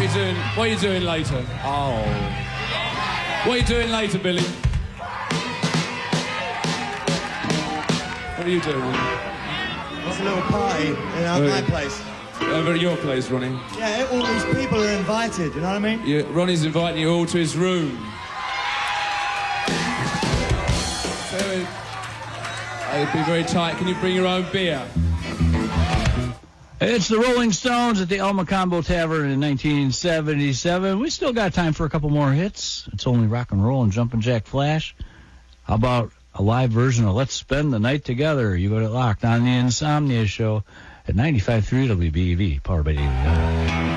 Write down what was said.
What are you doing later? Oh. What are you doing later, Billy? What are you doing? It's a little party at my place. Over at your place, Ronnie. Yeah, all these people are invited, you know what I mean? Yeah, Ronnie's inviting you all to his room. So, it'd be very tight. Can you bring your own beer? It's the Rolling Stones at the El Macambo Tavern in 1977. We still got time for a couple more hits. It's only rock and roll and Jumpin' Jack Flash. How about a live version of Let's Spend the Night Together? You got it locked on the Insomnia Show at 95.3 WBEV, powered by David.